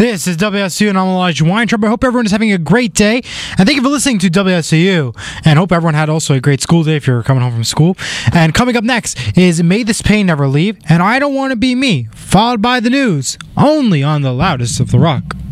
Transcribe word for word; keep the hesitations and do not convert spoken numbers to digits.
This is W S U and I'm Elijah Weintraub. I hope everyone is having a great day. And thank you for listening to W S U. And hope everyone had also a great school day if you're coming home from school. And coming up next is May This Pain Never Leave and I Don't Want to Be Me, followed by the news, only on the loudest of the rock.